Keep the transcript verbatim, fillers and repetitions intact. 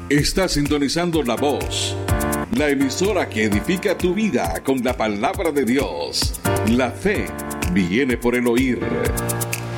Está sintonizando La Voz, la emisora que edifica tu vida con la palabra de Dios. La fe viene por el oír.